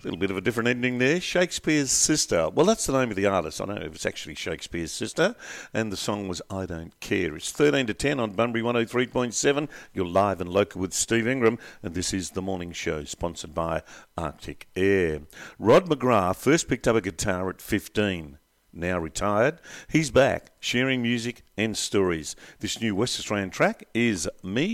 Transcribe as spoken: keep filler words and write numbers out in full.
A little bit of a different ending there. Shakespeare's Sister. Well, that's the name of the artist. I don't know if it's actually Shakespeare's Sister. And the song was I Don't Care. It's thirteen to ten on Bunbury one oh three point seven. You're live and local with Steve Ingram. And this is The Morning Show, sponsored by Arctic Air. Rod McGrath first picked up a guitar at fifteen. Now retired, he's back, sharing music and stories. This new West Australian track is Me